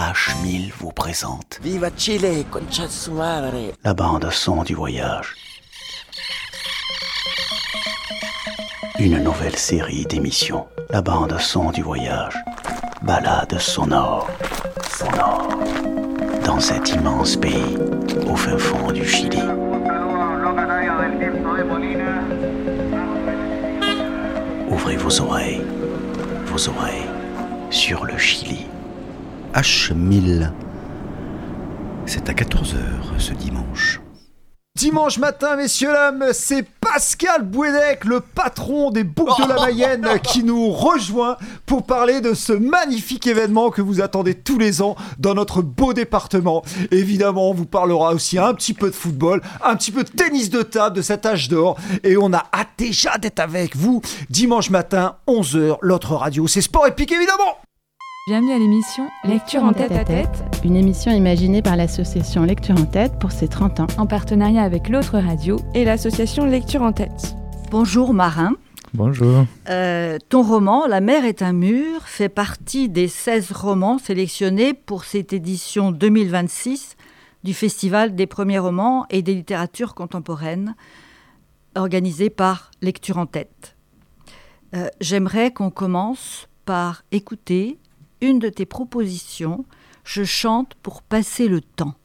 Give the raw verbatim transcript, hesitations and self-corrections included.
H mille vous présente Viva Chile, concha de su madre. la bande son du voyage. Une nouvelle série d'émissions. La bande son du voyage. Balade sonore. Sonore. Dans cet immense pays, au fin fond du Chili. Ouvrez vos oreilles. Vos oreilles sur le Chili. H mille. C'est à quatorze heures ce dimanche. Dimanche matin, messieurs, dames, c'est Pascal Bouédec, le patron des Boucles de la Mayenne, qui nous rejoint pour parler de ce magnifique événement que vous attendez tous les ans dans notre beau département. Évidemment, on vous parlera aussi un petit peu de football, un petit peu de tennis de table, de cet âge d'or. Et on a hâte déjà d'être avec vous dimanche matin, onze heures, l'autre radio. C'est Sport Épique, évidemment. Bienvenue à l'émission Lecture en tête à tête, une émission imaginée par l'association Lecture en tête pour ses trente ans. en partenariat avec l'autre radio et l'association Lecture en tête. Bonjour Marin. Bonjour. Euh, ton roman, La mer est un mur, fait partie des seize romans sélectionnés pour cette édition deux mille vingt-six du Festival des premiers romans et des littératures contemporaines, organisé par Lecture en tête. Euh, j'aimerais qu'on commence par écouter une de tes propositions, Je chante pour passer le temps.